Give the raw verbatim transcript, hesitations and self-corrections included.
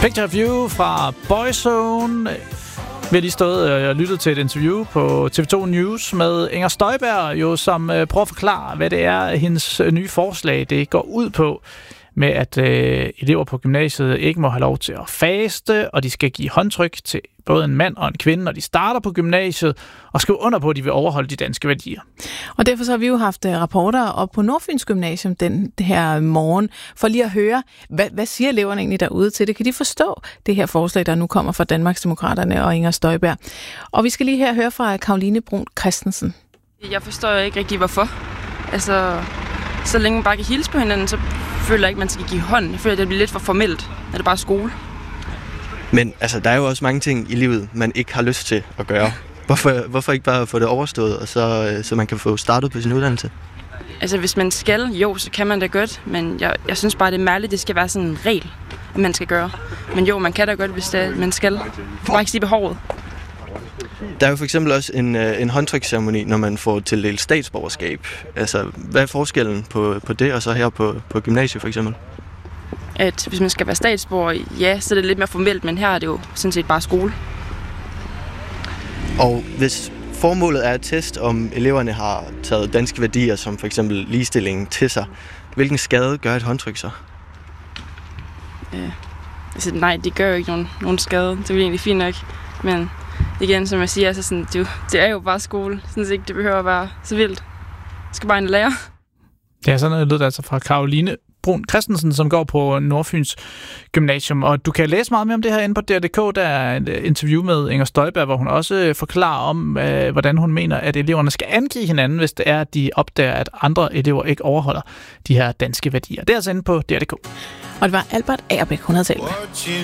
Picture of You fra Boyzone. Vi har lige stået og lyttet til et interview på T V to News med Inger Støjberg, jo, som prøver at forklare, hvad det er, hendes nye forslag det går ud på, med at øh, elever på gymnasiet ikke må have lov til at faste, og de skal give håndtryk til både en mand og en kvinde, når de starter på gymnasiet, og skrive under på, at de vil overholde de danske værdier. Og derfor så har vi jo haft rapporter op på Nordfyns Gymnasium den her morgen, for lige at høre, hvad, hvad siger eleverne egentlig derude til det? Kan de forstå det her forslag, der nu kommer fra Danmarksdemokraterne og Inger Støjberg? Og vi skal lige her høre fra Caroline Bruun Christensen. Jeg forstår ikke rigtig, hvorfor. Altså, så længe man bare kan hilse på hinanden, så føler jeg ikke, man skal give hånd. Jeg føler, det bliver lidt for formelt, når det er bare skole. Men altså, der er jo også mange ting i livet, man ikke har lyst til at gøre. Hvorfor, hvorfor ikke bare få det overstået, og så, så man kan få startet på sin uddannelse? Altså, hvis man skal, jo, så kan man da godt. Men jeg, jeg synes bare, det er mærkeligt, det skal være sådan en regel, at man skal gøre. Men jo, man kan da godt, hvis det, man skal. Man kan bare ikke sige behovet. Der er jo for eksempel også en, en håndtryksceremoni, når man får tildelt statsborgerskab. Altså, hvad er forskellen på, på det, og så her på, på gymnasiet for eksempel? At hvis man skal være statsborger, ja, så er det lidt mere formelt, men her er det jo sådan set bare skole. Og hvis formålet er at teste, om eleverne har taget danske værdier, som for eksempel ligestilling, til sig, hvilken skade gør et håndtryk så? Ja. Altså, nej, det gør jo ikke nogen, nogen skade. Det er jo egentlig fint nok, men igen, som jeg siger, altså sådan, det, det er jo bare skole. Sådan set ikke, det behøver at være så vildt. Det skal bare ind og lære. Ja, sådan lød det altså fra Caroline Bruun Christensen, som går på Nordfyns Gymnasium. Og du kan læse meget mere om det her inde på D R punktum d k. Der er et interview med Inger Støjberg, hvor hun også forklarer om, øh, hvordan hun mener, at eleverne skal angive hinanden, hvis det er, at de opdager, at andre elever ikke overholder de her danske værdier. Det er altså inde på D R punktum d k. Og det var Albert Agerbæk, hun havde talt med.